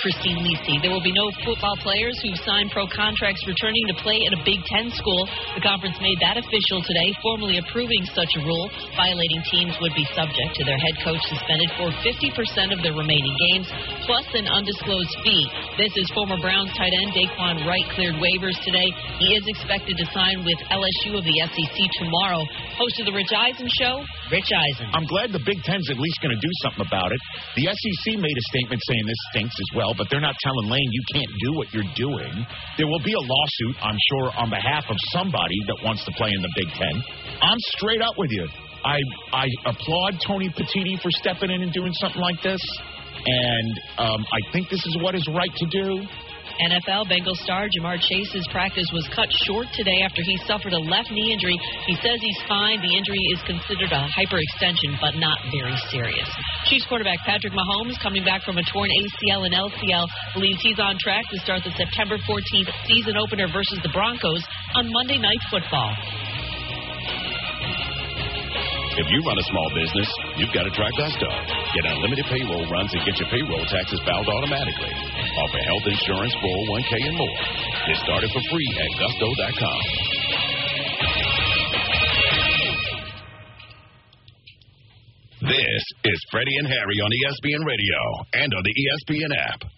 Christine Lisi. There will be no football players who've signed pro contracts returning to play at a Big Ten school. The conference made that official today, formally approving such a rule. Violating teams would be subject to their head coach suspended for 50% of their remaining games, plus an undisclosed fee. This is former Browns tight end Daquan Wright cleared waivers today. He is expected to sign with LSU of the SEC tomorrow. Host of the Rich Eisen Show, Rich Eisen. I'm glad the Big Ten's at least going to do something about it. The SEC made a statement saying this stinks as well, but they're not telling Lane you can't do what you're doing. There will be a lawsuit, I'm sure, on behalf of somebody that wants to play in the Big Ten. I'm straight up with you. I applaud Tony Petitti for stepping in and doing something like this, and I think this is what is right to do. NFL Bengals star Jamar Chase's practice was cut short today after he suffered a left knee injury. He says he's fine. The injury is considered a hyperextension, but not very serious. Chiefs quarterback Patrick Mahomes, coming back from a torn ACL and LCL, believes he's on track to start the September 14th season opener versus the Broncos on Monday Night Football. If you run a small business, you've got to try Gusto. Get unlimited payroll runs and get your payroll taxes filed automatically. Offer health insurance, 401k, and more. Get started for free at Gusto.com. This is Freddie and Harry on ESPN Radio and on the ESPN app.